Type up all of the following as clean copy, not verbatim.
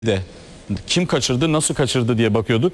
de kim kaçırdı, nasıl kaçırdı diye bakıyorduk.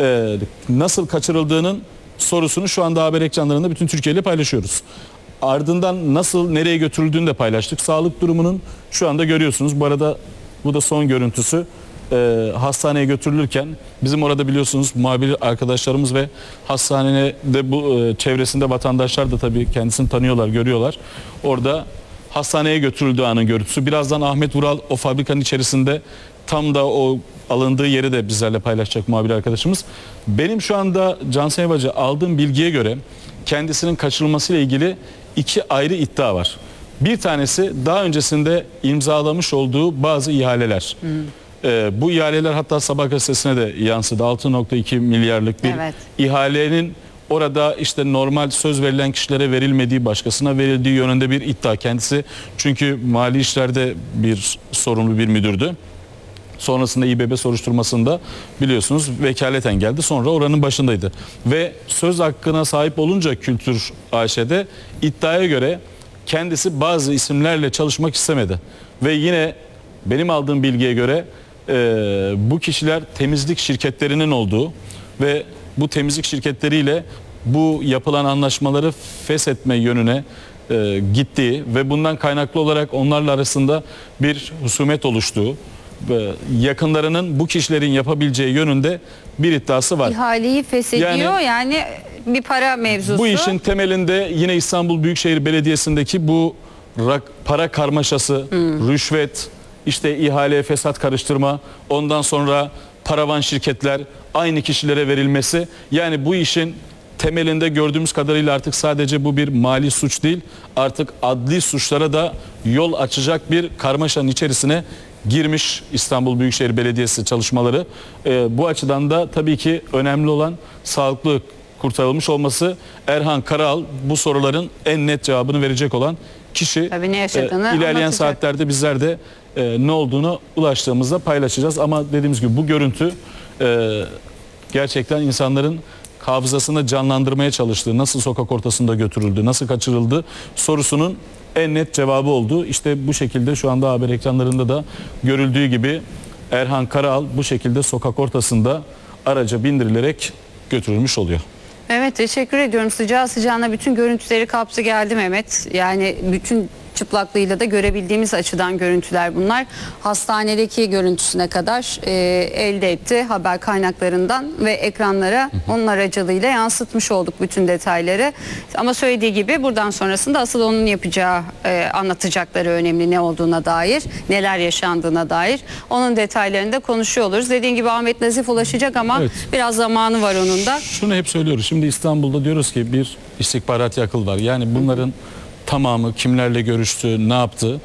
Nasıl kaçırıldığının sorusunu şu anda haber ekranlarında bütün Türkiye ile paylaşıyoruz. Ardından nasıl, nereye götürüldüğünü de paylaştık. Sağlık durumunun şu anda görüyorsunuz. Bu arada bu da son görüntüsü. Hastaneye götürülürken bizim orada biliyorsunuz muhabir arkadaşlarımız ve hastanede bu çevresinde vatandaşlar da tabii kendisini tanıyorlar, görüyorlar. Orada hastaneye götürüldüğü anın görüntüsü. Birazdan Ahmet Vural o fabrikanın içerisinde tam da o alındığı yeri de bizlerle paylaşacak muhabir arkadaşımız. Benim şu anda Cansu Evacı aldığım bilgiye göre kendisinin kaçırılmasıyla ilgili iki ayrı iddia var. Bir tanesi daha öncesinde imzalamış olduğu bazı ihaleler. Bu ihaleler hatta Sabah gazetesine de yansıdı. 6,2 milyarlık bir ihalenin orada işte normal söz verilen kişilere verilmediği, başkasına verildiği yönünde bir iddia. Kendisi çünkü mali işlerde bir sorumlu bir müdürdü. Sonrasında İBB soruşturmasında biliyorsunuz vekaleten geldi. Sonra oranın başındaydı. Ve söz hakkına sahip olunca Kültür AŞ'de iddiaya göre kendisi bazı isimlerle çalışmak istemedi. Ve yine benim aldığım bilgiye göre bu kişiler temizlik şirketlerinin olduğu ve bu temizlik şirketleriyle bu yapılan anlaşmaları feshetme yönüne gittiği ve bundan kaynaklı olarak onlarla arasında bir husumet oluştuğu, yakınlarının bu kişilerin yapabileceği yönünde bir iddiası var. İhaleyi feshediyor yani bir para mevzusu. Bu işin temelinde yine İstanbul Büyükşehir Belediyesi'ndeki bu para karmaşası, rüşvet, işte ihale, fesat karıştırma, ondan sonra paravan şirketler aynı kişilere verilmesi. Yani bu işin temelinde gördüğümüz kadarıyla artık sadece bu bir mali suç değil, artık adli suçlara da yol açacak bir karmaşanın içerisine girmiş İstanbul Büyükşehir Belediyesi çalışmaları. Bu açıdan da tabii ki önemli olan sağlıklı kurtarılmış olması. Erhan Karaal bu soruların en net cevabını verecek olan kişi. Tabii ne yaşadığını ilerleyen anlatacak. saatlerde bizler de ne olduğunu ulaştığımızda paylaşacağız. Ama dediğimiz gibi bu görüntü gerçekten insanların hafızasında canlandırmaya çalıştığı, nasıl sokak ortasında götürüldü, nasıl kaçırıldı sorusunun en net cevabı oldu. İşte bu şekilde şu anda haber ekranlarında da görüldüğü gibi Erhan Karaal bu şekilde sokak ortasında araca bindirilerek götürülmüş oluyor. Evet, teşekkür ediyorum. Sıcağı sıcağına bütün görüntüleri kaptı geldi Mehmet. Yani bütün çıplaklığıyla da görebildiğimiz açıdan görüntüler bunlar. Hastanedeki görüntüsüne kadar elde etti haber kaynaklarından ve ekranlara onun aracılığıyla yansıtmış olduk bütün detayları. Ama söylediği gibi buradan sonrasında asıl onun yapacağı, anlatacakları önemli, ne olduğuna dair, neler yaşandığına dair. Onun detaylarını da konuşuyor oluruz. Dediğin gibi Ahmet Nazif ulaşacak ama biraz zamanı var onun da. Şunu hep söylüyoruz. Şimdi İstanbul'da diyoruz ki bir istihbarat yakıl var. Yani bunların tamamı kimlerle görüştü, ne yaptı?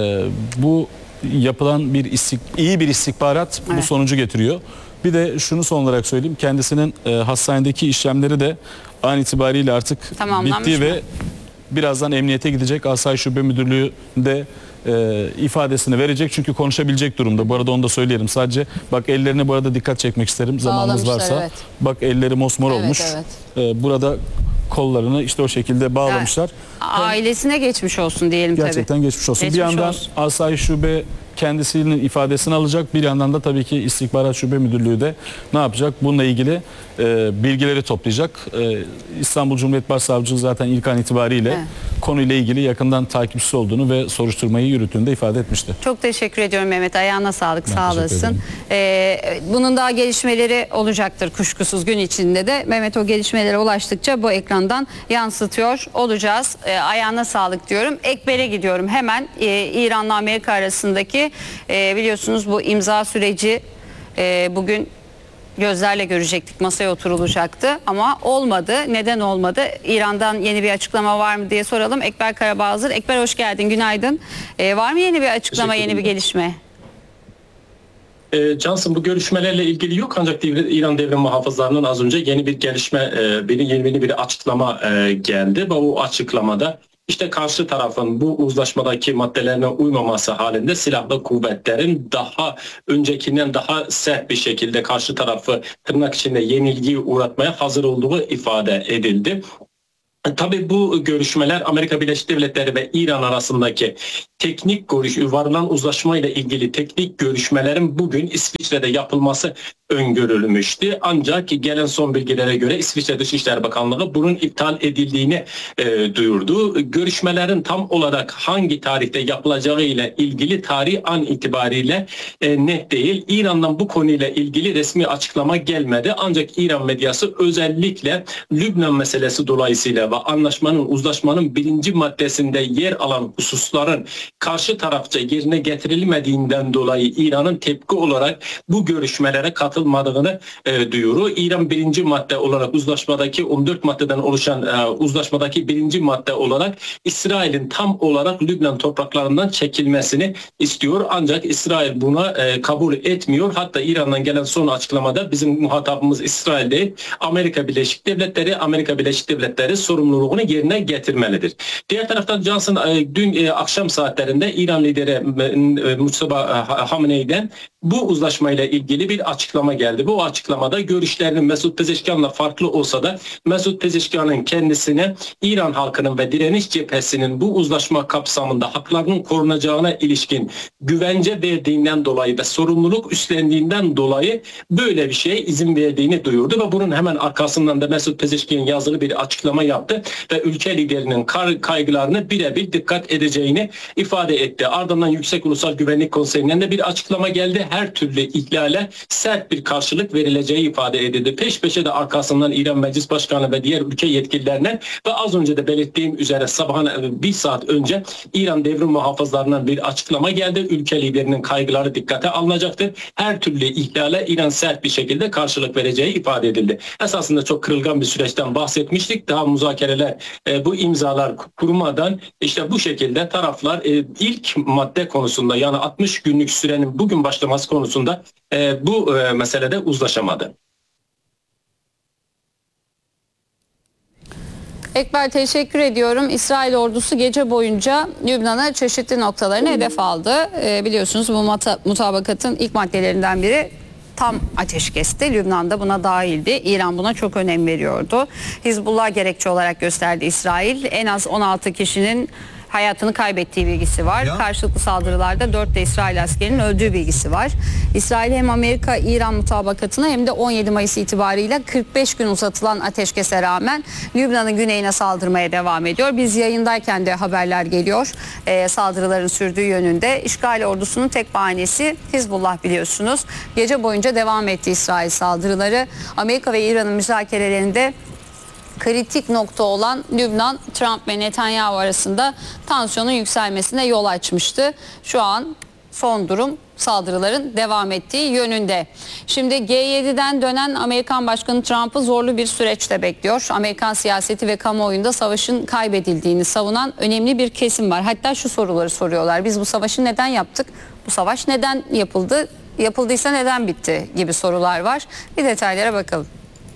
Bu yapılan iyi bir istihbarat bu sonucu getiriyor. Bir de şunu son olarak söyleyeyim. Kendisinin hastanedeki işlemleri de an itibariyle artık bitti ve birazdan emniyete gidecek. Asayiş Şube Müdürlüğü'nde ifadesini verecek çünkü konuşabilecek durumda. Bu arada onu da söyleyelim. Sadece bak ellerine bu arada dikkat çekmek isterim. Zamanınız varsa. Bak elleri mosmor olmuş. Burada kollarını işte o şekilde bağlamışlar. Ailesine geçmiş olsun diyelim tabii. Gerçekten geçmiş olsun. Bir yandan Asayiş Şube kendisinin ifadesini alacak. Bir yandan da tabii ki İstihbarat Şube Müdürlüğü de ne yapacak? Bununla ilgili bilgileri toplayacak. İstanbul Cumhuriyet Başsavcılığı zaten ilk an itibariyle konuyla ilgili yakından takipçisi olduğunu ve soruşturmayı yürüttüğünü de ifade etmişti. Çok teşekkür ediyorum Mehmet. Ayağına sağlık, sağ olasın. Bunun daha gelişmeleri olacaktır kuşkusuz gün içinde de. Mehmet o gelişmelere ulaştıkça bu ekrandan yansıtıyor olacağız. Ayağına sağlık diyorum. Ekber'e gidiyorum hemen. İran'la Amerika arasındaki biliyorsunuz bu imza süreci bugün gözlerle görecektik, masaya oturulacaktı ama olmadı. Neden olmadı? İran'dan yeni bir açıklama var mı diye soralım. Ekber Karabağzır. Ekber hoş geldin, günaydın. Var mı yeni bir açıklama, yeni bir gelişme? Cansın, bu görüşmelerle ilgili yok ancak İran Devrim Muhafızlarının az önce yeni bir gelişme, yeni bir açıklama geldi ve o açıklamada İşte karşı tarafın bu uzlaşmadaki maddelerine uymaması halinde silahlı kuvvetlerin daha öncekinden daha sert bir şekilde karşı tarafı tırnak içinde yenilgiye uğratmaya hazır olduğu ifade edildi. Tabii bu görüşmeler Amerika Birleşik Devletleri ve İran arasındaki varılan uzlaşma ile ilgili teknik görüşmelerin bugün İsviçre'de yapılması öngörülmüştü. Ancak gelen son bilgilere göre İsviçre Dışişleri Bakanlığı bunun iptal edildiğini duyurdu. Görüşmelerin tam olarak hangi tarihte yapılacağı ile ilgili tarih an itibariyle net değil. İran'dan bu konuyla ilgili resmi açıklama gelmedi. Ancak İran medyası özellikle Lübnan meselesi dolayısıyla ve uzlaşmanın 1. maddesinde yer alan hususların karşı tarafça yerine getirilmediğinden dolayı İran'ın tepki olarak bu görüşmelere katılmadığını duyuru. İran 1. madde olarak uzlaşmadaki 14 maddeden oluşan uzlaşmadaki 1. madde olarak İsrail'in tam olarak Lübnan topraklarından çekilmesini istiyor. Ancak İsrail buna kabul etmiyor. Hatta İran'dan gelen son açıklamada bizim muhatabımız İsrail değil, Amerika Birleşik Devletleri sorumluluğunu yerine getirmelidir. Diğer taraftan Johnson dün akşam saatlerinde İran lideri Mustafa Hamenei'den bu uzlaşmayla ilgili bir açıklama geldi. Bu açıklamada görüşlerinin Mesut Pezeshkian'la farklı olsa da Mesut Pezeshkian'ın kendisine İran halkının ve direniş cephesinin bu uzlaşma kapsamında haklarının korunacağına ilişkin güvence verdiğinden dolayı ve sorumluluk üstlendiğinden dolayı böyle bir şeye izin verdiğini duyurdu ve bunun hemen arkasından da Mesut Pezeshkian yazılı bir açıklama yaptı ve ülke liderinin kaygılarını birebir dikkat edeceğini ifade etti. Ardından Yüksek Ulusal Güvenlik Konseyi'nden de bir açıklama geldi. Her türlü ihlale sert bir karşılık verileceği ifade edildi. Peş peşe de arkasından İran Meclis Başkanı ve diğer ülke yetkililerine ve az önce de belirttiğim üzere sabahın 1 saat önce İran devrim muhafızlarından bir açıklama geldi. Ülke liderinin kaygıları dikkate alınacaktır. Her türlü ihlale İran sert bir şekilde karşılık vereceği ifade edildi. Esasında çok kırılgan bir süreçten bahsetmiştik. Daha müzakereler bu imzalar kurmadan işte bu şekilde taraflar ilk madde konusunda yani 60 günlük sürenin bugün başlaması konusunda bu meselede uzlaşamadı. Ekber, teşekkür ediyorum. İsrail ordusu gece boyunca Lübnan'a çeşitli noktalarını hedef aldı. Biliyorsunuz bu mutabakatın ilk maddelerinden biri tam ateşkesti. Lübnan'da buna dahildi. İran buna çok önem veriyordu. Hizbullah gerekçe olarak gösterdi İsrail. En az 16 kişinin hayatını kaybettiği bilgisi var. Karşılıklı saldırılarda 4 de İsrail askerinin öldüğü bilgisi var. İsrail hem Amerika-İran mutabakatına hem de 17 Mayıs itibariyle 45 gün uzatılan ateşkese rağmen Lübnan'ın güneyine saldırmaya devam ediyor. Biz yayındayken de haberler geliyor. Saldırıların sürdüğü yönünde. İşgal ordusunun tek bahanesi Hizbullah, biliyorsunuz. Gece boyunca devam etti İsrail saldırıları. Amerika ve İran'ın müzakerelerinde kritik nokta olan Lübnan, Trump ve Netanyahu arasında tansiyonun yükselmesine yol açmıştı. Şu an son durum saldırıların devam ettiği yönünde. Şimdi G7'den dönen Amerikan Başkanı Trump'ı zorlu bir süreçte bekliyor. Amerikan siyaseti ve kamuoyunda savaşın kaybedildiğini savunan önemli bir kesim var. Hatta şu soruları soruyorlar: biz bu savaşı neden yaptık? Bu savaş neden yapıldı? Yapıldıysa neden bitti? Gibi sorular var. Bir detaylara bakalım.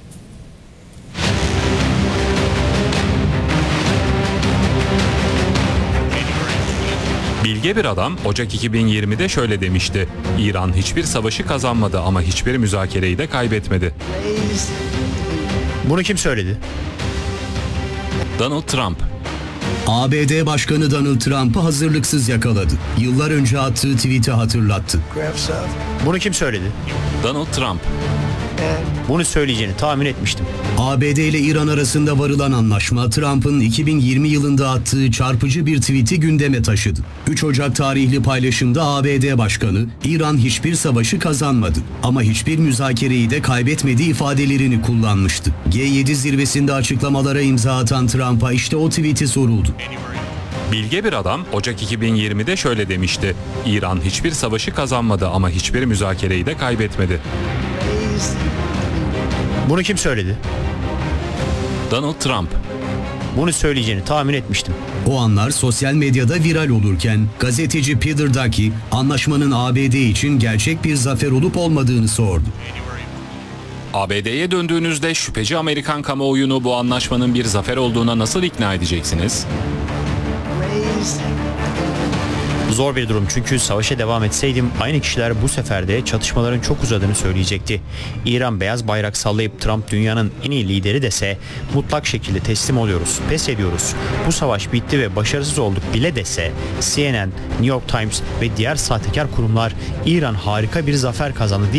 Bilge bir adam Ocak 2020'de şöyle demişti: İran hiçbir savaşı kazanmadı ama hiçbir müzakereyi de kaybetmedi. Bunu kim söyledi? Donald Trump. ABD Başkanı Donald Trump'ı hazırlıksız yakaladı. Yıllar önce attığı tweet'i hatırlattı. Bunu kim söyledi? Donald Trump. Bunu söyleyeceğini tahmin etmiştim. ABD ile İran arasında varılan anlaşma Trump'ın 2020 yılında attığı çarpıcı bir tweet'i gündeme taşıdı. 3 Ocak tarihli paylaşımda ABD Başkanı, İran hiçbir savaşı kazanmadı ama hiçbir müzakereyi de kaybetmedi ifadelerini kullanmıştı. G7 zirvesinde açıklamalara imza atan Trump'a işte o tweet'i soruldu. Bilge bir adam Ocak 2020'de şöyle demişti: İran hiçbir savaşı kazanmadı ama hiçbir müzakereyi de kaybetmedi. Bunu kim söyledi? Donald Trump. Bunu söyleyeceğini tahmin etmiştim. O anlar sosyal medyada viral olurken gazeteci Peter Ducky anlaşmanın ABD için gerçek bir zafer olup olmadığını sordu. ABD'ye döndüğünüzde şüpheci Amerikan kamuoyunu bu anlaşmanın bir zafer olduğuna nasıl ikna edeceksiniz? Zor bir durum çünkü savaşa devam etseydim aynı kişiler bu sefer de çatışmaların çok uzadığını söyleyecekti. İran beyaz bayrak sallayıp Trump dünyanın en iyi lideri dese mutlak şekilde teslim oluyoruz, pes ediyoruz. Bu savaş bitti ve başarısız olduk bile dese CNN, New York Times ve diğer sahtekar kurumlar İran harika bir zafer kazandı diye